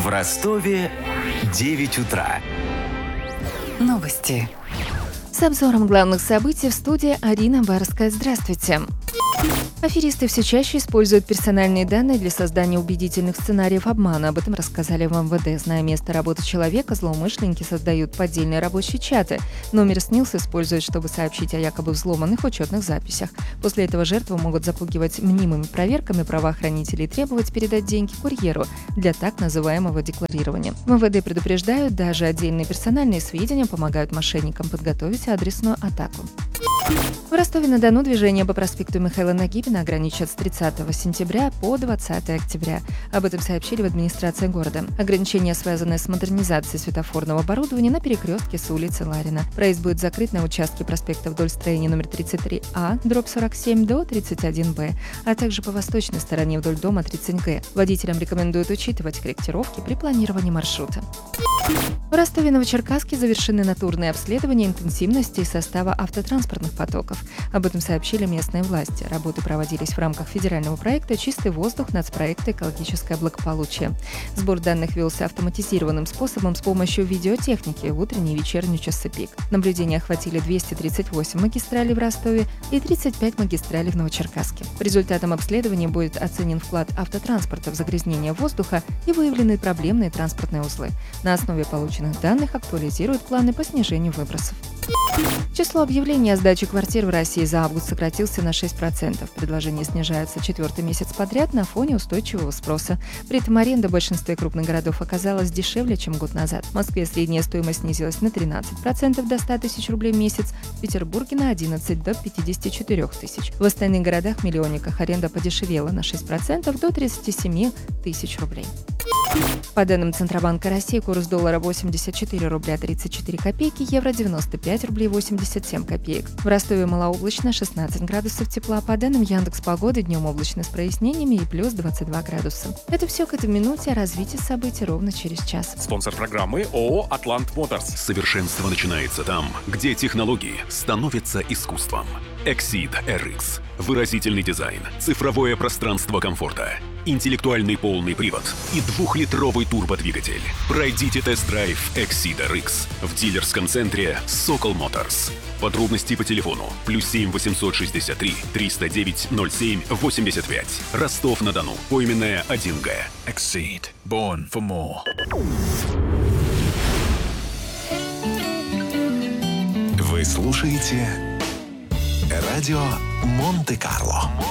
В Ростове 9 утра. Новости. С обзором главных событий в студии Арина Барская. Здравствуйте. Аферисты все чаще используют персональные данные для создания убедительных сценариев обмана. Об этом рассказали в МВД. Зная место работы человека, злоумышленники создают поддельные рабочие чаты. Номер СНИЛС используют, чтобы сообщить о якобы взломанных учетных записях. После этого жертву могут запугивать мнимыми проверками правоохранителей и требовать передать деньги курьеру для так называемого декларирования. В МВД предупреждают, даже отдельные персональные сведения помогают мошенникам подготовить адресную атаку. В Ростове-на-Дону движение по проспекту Михаила Нагибина ограничат с 30 сентября по 20 октября. Об этом сообщили в администрации города. Ограничения связаны с модернизацией светофорного оборудования на перекрестке с улицы Ларина. Проезд будет закрыт на участке проспекта вдоль строения номер 33А/47 до 31Б, а также по восточной стороне вдоль дома 30Г. Водителям рекомендуют учитывать корректировки при планировании маршрута. В Ростове-Новочеркасске завершены натурные обследования интенсивности и состава автотранспортных потоков. Об этом сообщили местные власти. Работы проводились в рамках федерального проекта «Чистый воздух» нацпроекта «Экологическое благополучие». Сбор данных велся автоматизированным способом с помощью видеотехники в утренние и вечерние часы пик. Наблюдения охватили 238 магистралей в Ростове и 35 магистралей в Новочеркасске. По результатам обследования будет оценен вклад автотранспорта в загрязнение воздуха и выявлены проблемные транспортные узлы. На основе полученных данных актуализируют планы по снижению выбросов. Число объявлений о сдаче квартир в России за август сократился на 6%. Предложения снижаются четвертый месяц подряд на фоне устойчивого спроса. При этом аренда в большинстве крупных городов оказалась дешевле, чем год назад. В Москве средняя стоимость снизилась на 13% до 100 тысяч рублей в месяц, в Петербурге на 11% до 54 тысяч. В остальных городах-миллионниках аренда подешевела на 6% до 37 тысяч рублей. По данным Центробанка России, курс доллара 84 рубля 34 копейки, евро 95 рублей 87 копеек. В Ростове малооблачно, 16 градусов тепла. По данным Яндекс.Погоды, днем облачно с прояснениями и плюс 22 градуса. Это все к этой минуте, а развитие событий ровно через час. Спонсор программы ООО «Атлант Моторс». Совершенство начинается там, где технологии становятся искусством. Exceed RX. Выразительный дизайн, цифровое пространство комфорта, интеллектуальный полный привод и 2-литровый турбодвигатель. Пройдите тест-драйв Exceed RX в дилерском центре Sokol Motors. Подробности по телефону +7 863 309 07 85. Ростов-на-Дону. Поименная 1Г. Exceed. Born for more. Вы слушаете радио Монте-Карло.